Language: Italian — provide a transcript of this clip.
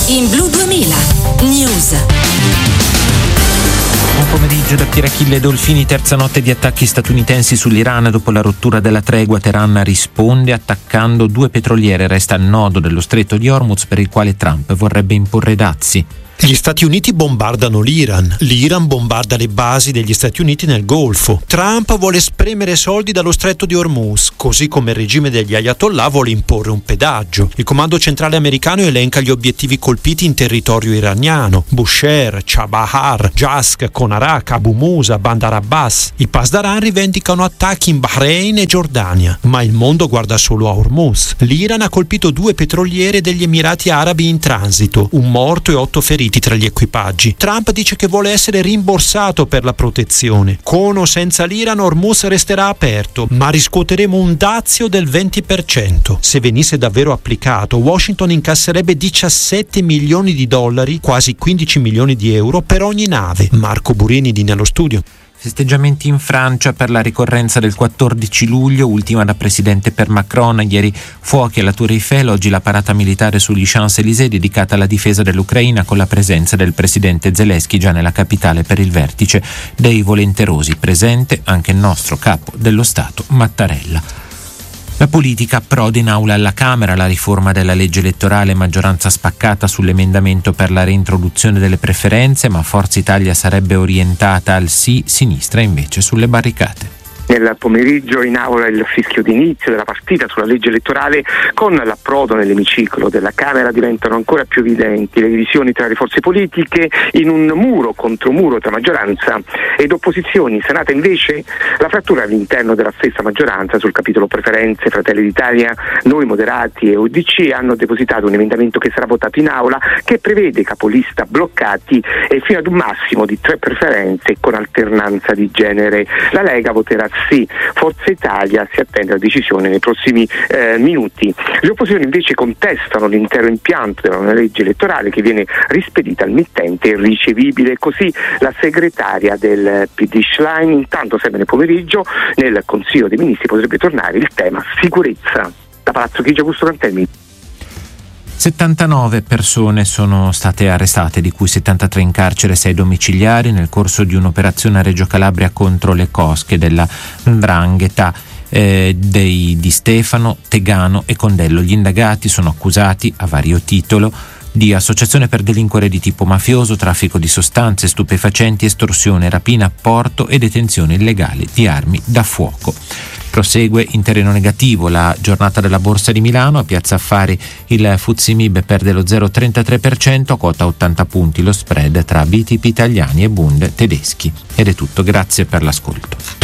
In Blu 2000 News. Buon pomeriggio da Pier Achille Dolfini. Terza notte di attacchi statunitensi sull'Iran dopo la rottura della tregua. Teheran risponde attaccando 2 petroliere. Resta il nodo dello stretto di Hormuz per il quale Trump vorrebbe imporre dazi. Gli Stati Uniti bombardano l'Iran bombarda le basi degli Stati Uniti nel Golfo. Trump vuole spremere soldi dallo stretto di Hormuz, così come il regime degli Ayatollah vuole imporre un pedaggio. Il comando centrale americano elenca gli obiettivi colpiti in territorio iraniano: Bushehr, Chabahar, Jask, Konarak, Abu Musa, Bandar Abbas. I Pasdaran rivendicano attacchi in Bahrain e Giordania, ma il mondo guarda solo a Hormuz. L'Iran ha colpito 2 petroliere degli Emirati Arabi in transito, un morto e 8 feriti tra gli equipaggi. Trump dice che vuole essere rimborsato per la protezione. Con o senza l'Iran, Hormuz resterà aperto, ma riscuoteremo un dazio del 20%. Se venisse davvero applicato, Washington incasserebbe 17 milioni di dollari, quasi 15 milioni di euro, per ogni nave. Marco Burini nello studio. Festeggiamenti in Francia per la ricorrenza del 14 luglio, ultima da presidente per Macron. Ieri fuochi alla Tour Eiffel, oggi la parata militare sugli Champs-Élysées dedicata alla difesa dell'Ucraina con la presenza del presidente Zelensky già nella capitale per il vertice dei volenterosi. Presente anche il nostro capo dello Stato Mattarella. La politica approda in aula alla Camera la riforma della legge elettorale, maggioranza spaccata sull'emendamento per la reintroduzione delle preferenze, ma Forza Italia sarebbe orientata al sì, sinistra invece sulle barricate. Nel pomeriggio in aula il fischio d'inizio della partita sulla legge elettorale. Con l'approdo nell'emiciclo della Camera diventano ancora più evidenti le divisioni tra le forze politiche in un muro contro muro tra maggioranza ed opposizioni. In Senato invece la frattura all'interno della stessa maggioranza sul capitolo preferenze. Fratelli d'Italia, Noi Moderati e UDC hanno depositato un emendamento che sarà votato in aula che prevede capolista bloccati e fino ad un massimo di 3 preferenze con alternanza di genere. La Lega voterà sì, Forza Italia si attende la decisione nei prossimi minuti. Le opposizioni invece contestano l'intero impianto della legge elettorale che viene rispedita al mittente irricevibile. Così la segretaria del PD Schlein. Intanto sempre nel pomeriggio nel Consiglio dei Ministri potrebbe tornare il tema sicurezza. Da Palazzo Chigi, Augusto Cantelmi. 79 persone sono state arrestate, di cui 73 in carcere, 6 domiciliari, nel corso di un'operazione a Reggio Calabria contro le cosche della 'ndrangheta di Stefano, Tegano e Condello. Gli indagati sono accusati a vario titolo di associazione per delinquere di tipo mafioso, traffico di sostanze stupefacenti, estorsione, rapina, porto e detenzione illegale di armi da fuoco. Prosegue in terreno negativo la giornata della Borsa di Milano. A Piazza Affari il FTSE MIB perde lo 0,33%, a quota 80 punti lo spread tra BTP italiani e Bund tedeschi. Ed è tutto, grazie per l'ascolto.